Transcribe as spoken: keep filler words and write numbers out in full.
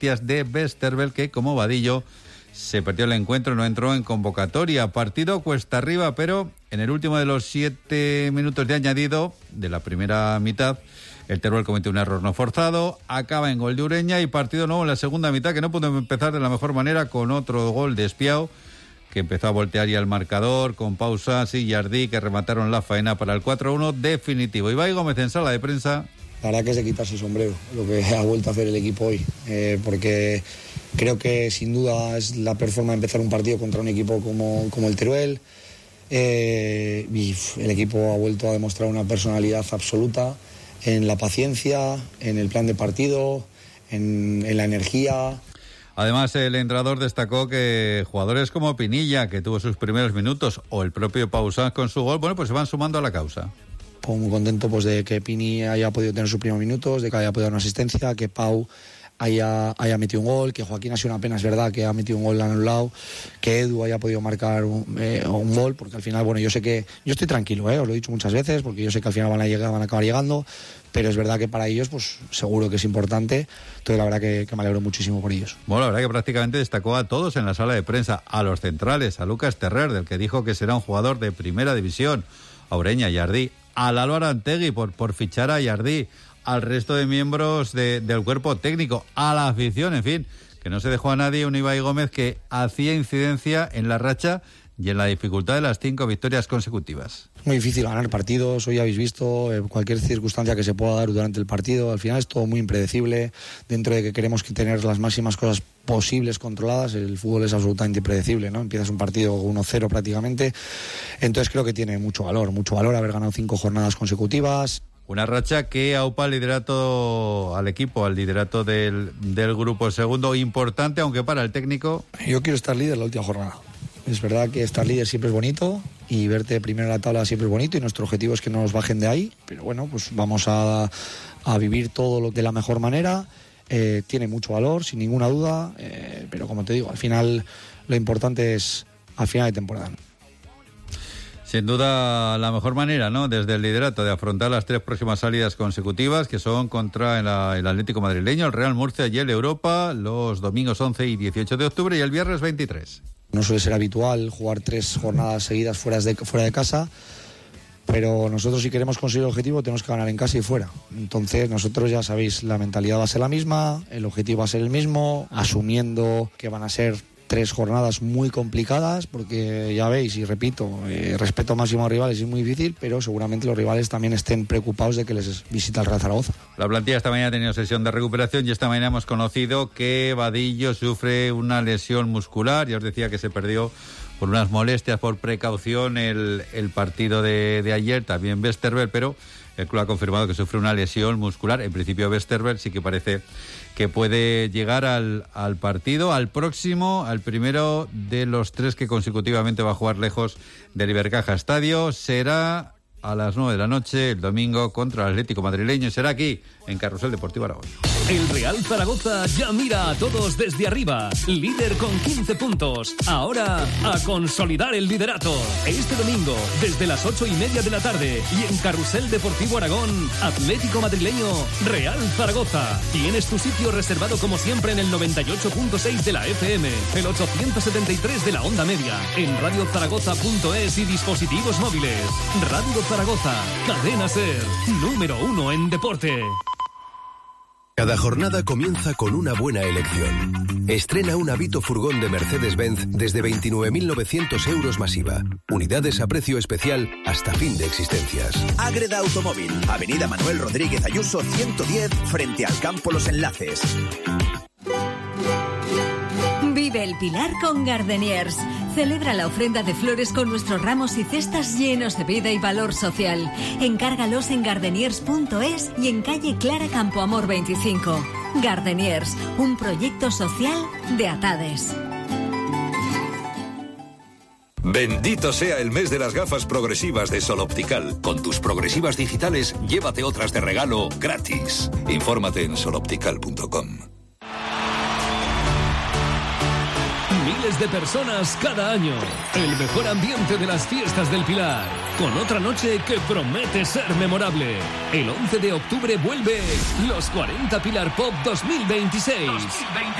de Westerveld, que como Vadillo se perdió el encuentro, no entró en convocatoria. Partido cuesta arriba, pero en el último de los siete minutos de añadido de la primera mitad, el Teruel cometió un error no forzado, acaba en gol de Ureña y partido nuevo en la segunda mitad, que no pudo empezar de la mejor manera, con otro gol de Espiao, que empezó a voltear ya el marcador, con pausas, y Jardí, que remataron la faena para el cuatro uno definitivo. Ibai Gómez en sala de prensa. La verdad que es de quitarse el sombrero lo que ha vuelto a hacer el equipo hoy, eh, porque creo que sin duda es la peor forma de empezar un partido contra un equipo como, como el Teruel. Eh, y el equipo ha vuelto a demostrar una personalidad absoluta en la paciencia, en el plan de partido, en, en la energía. Además, el entrenador destacó que jugadores como Pinilla, que tuvo sus primeros minutos, o el propio Pau Sanz con su gol, bueno, pues se van sumando a la causa. Pues muy contento pues de que Pini haya podido tener sus primeros minutos, de que haya podido dar una asistencia, que Pau haya, haya metido un gol, que Joaquín ha sido una pena, es verdad, que ha metido un gol anulado, que Edu haya podido marcar un, eh, un gol, porque al final, bueno, yo sé que, yo estoy tranquilo, eh, os lo he dicho muchas veces, porque yo sé que al final van a llegar, van a acabar llegando, pero es verdad que para ellos, pues seguro que es importante, entonces la verdad que, que me alegro muchísimo por ellos. Bueno, la verdad que prácticamente destacó a todos en la sala de prensa, a los centrales, a Lucas Terrer, del que dijo que será un jugador de primera división, a Ureña, Jardí, al Álvaro Antegui por, por fichar a Jardí, al resto de miembros de, del cuerpo técnico, a la afición, en fin, que no se dejó a nadie un Ibai Gómez que hacía incidencia en la racha y en la dificultad de las cinco victorias consecutivas. Muy difícil ganar partidos, hoy habéis visto eh, cualquier circunstancia que se pueda dar durante el partido, al final es todo muy impredecible, dentro de que queremos que tener las máximas cosas posibles controladas, el fútbol es absolutamente impredecible, ¿no? Empiezas un partido uno cero prácticamente, entonces creo que tiene mucho valor, mucho valor haber ganado cinco jornadas consecutivas. Una racha que aupa al liderato, al equipo, al liderato del, del grupo segundo, importante, aunque para el técnico. Yo quiero estar líder la última jornada. Es verdad que estar líder siempre es bonito y verte primero en la tabla siempre es bonito y nuestro objetivo es que no nos bajen de ahí, pero bueno, pues vamos a, a vivir todo lo de la mejor manera. Eh, tiene mucho valor, sin ninguna duda, eh, pero como te digo, al final lo importante es al final de temporada. Sin duda la mejor manera, ¿no?, desde el liderato de afrontar las tres próximas salidas consecutivas, que son contra el, el Atlético madrileño, el Real Murcia y el Europa, los domingos once y dieciocho de octubre y el viernes veintitrés. No suele ser habitual jugar tres jornadas seguidas fuera de, fuera de casa, pero nosotros, si queremos conseguir el objetivo, tenemos que ganar en casa y fuera. Entonces nosotros, ya sabéis, la mentalidad va a ser la misma, el objetivo va a ser el mismo, asumiendo que van a ser tres jornadas muy complicadas, porque ya veis, y repito, eh, respeto máximo a rivales, es muy difícil, pero seguramente los rivales también estén preocupados de que les visita el Real Zaragoza. La plantilla esta mañana ha tenido sesión de recuperación y esta mañana hemos conocido que Vadillo sufre una lesión muscular. Ya os decía que se perdió por unas molestias, por precaución, el, el partido de, de ayer, también Westerveld, pero el club ha confirmado que sufre una lesión muscular. En principio Westerveld sí que parece que puede llegar al, al partido, al próximo, al primero de los tres que consecutivamente va a jugar lejos del Ibercaja Estadio. Será a las nueve de la noche el domingo contra el Atlético madrileño. Será aquí, en Carrusel Deportivo Aragón. El Real Zaragoza ya mira a todos desde arriba. Líder con quince puntos. Ahora a consolidar el liderato. Este domingo, desde las ocho y media de la tarde, y en Carrusel Deportivo Aragón, Atlético madrileño, Real Zaragoza. Tienes tu sitio reservado como siempre en el noventa y ocho punto seis de la F M, el ochocientos setenta y tres de la onda media, en radio zaragoza punto es y dispositivos móviles. Radio Zaragoza, cadena SER, número uno en deporte. Cada jornada comienza con una buena elección. Estrena un Avito furgón de Mercedes-Benz desde veintinueve mil novecientos euros masiva. Unidades a precio especial hasta fin de existencias. Ágreda Automóvil, Avenida Manuel Rodríguez Ayuso ciento diez, frente al Campo Los Enlaces. Vive el Pilar con Gardeniers. Celebra la ofrenda de flores con nuestros ramos y cestas llenos de vida y valor social. Encárgalos en gardeniers punto es y en calle Clara Campoamor veinticinco. Gardeniers, un proyecto social de Atades. Bendito sea el mes de las gafas progresivas de Sol Optical. Con tus progresivas digitales, llévate otras de regalo gratis. Infórmate en sol optical punto com. miles de personas cada año. El mejor ambiente de las fiestas del Pilar, con otra noche que promete ser memorable. El once de octubre vuelve los cuarenta Pilar Pop dos mil veintiséis.